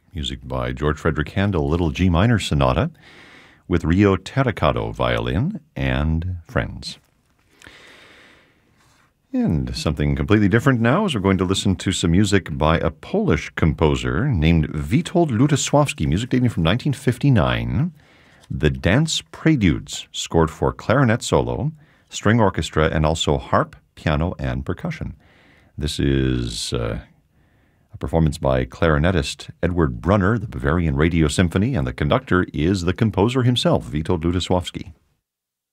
Music by George Frederick Handel, Little G Minor Sonata, with Rio Terricado violin and friends. And something completely different now is we're going to listen to some music by a Polish composer named Witold Lutosławski, music dating from 1959. The Dance Preludes, scored for clarinet solo, string orchestra, and also harp, piano, and percussion. This is a performance by clarinetist Edward Brunner, the Bavarian Radio Symphony, and the conductor is the composer himself, Witold Lutosławski.